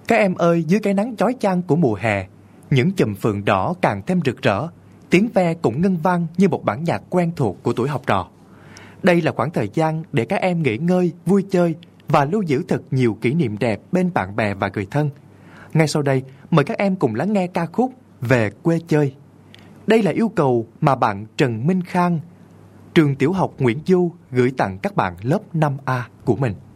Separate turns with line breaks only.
Các em ơi, dưới cái nắng chói chang của mùa hè, những chùm phượng đỏ càng thêm rực rỡ, tiếng ve cũng ngân vang như một bản nhạc quen thuộc của tuổi học trò. Đây là khoảng thời gian để các em nghỉ ngơi, vui chơi và lưu giữ thật nhiều kỷ niệm đẹp bên bạn bè và người thân. Ngay sau đây, mời các em cùng lắng nghe ca khúc Về quê chơi. Đây là yêu cầu mà bạn Trần Minh Khang, trường tiểu học Nguyễn Du gửi tặng các bạn lớp 5A của mình.